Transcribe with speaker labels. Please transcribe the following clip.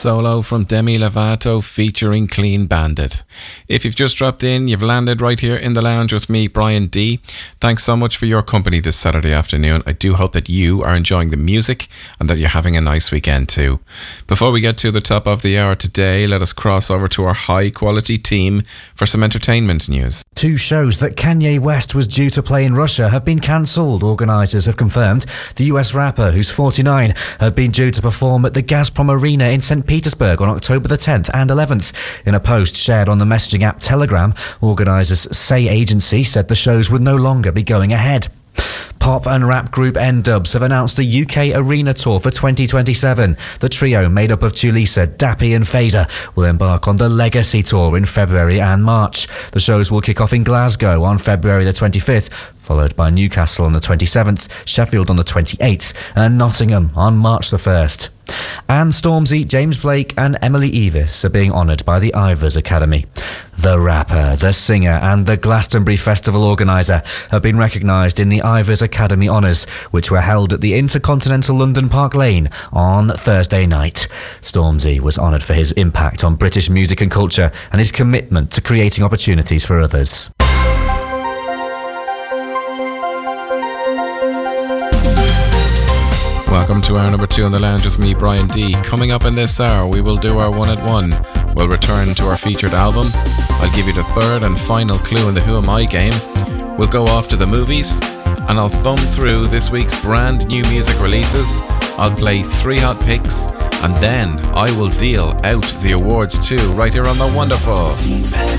Speaker 1: solo from Demi Lovato featuring Clean Bandit. If you've just dropped in, you've landed right here in the lounge with me, Brian D. Thanks so much for your company this Saturday afternoon. I do hope that you are enjoying the music and that you're having a nice weekend too. Before we get to the top of the hour today, let us cross over to our high quality team for some entertainment news.
Speaker 2: 2 shows that Kanye West was due to play in Russia have been cancelled, organisers have confirmed. The US rapper, who's 49, had been due to perform at the Gazprom Arena in St. Petersburg on October the 10th and 11th. In a post shared on the messaging app Telegram, organisers Say Agency said the shows would no longer be going ahead. Pop and rap group N-Dubz have announced a UK arena tour for 2027. The trio, made up of Tulisa, Dappy and Phaser, will embark on the Legacy Tour in February and March. The shows will kick off in Glasgow on February the 25th, followed by Newcastle on the 27th, Sheffield on the 28th, and Nottingham on March the 1st. Anne Stormzy, James Blake and Emily Evis are being honoured by the Ivors Academy. The rapper, the singer and the Glastonbury Festival organiser have been recognised in the Ivors Academy Honours, which were held at the Intercontinental London Park Lane on Thursday night. Stormzy was honoured for his impact on British music and culture and his commitment to creating opportunities for others.
Speaker 1: Welcome to hour number 2 on the lounge with me, Brian D. Coming up in this hour, we will do our 1 at 1. We'll return to our featured album. I'll give you the third and final clue in the Who Am I game. We'll go off to the movies, and I'll thumb through this week's brand new music releases. I'll play 3 hot picks, and then I will deal out the awards too, right here on the wonderful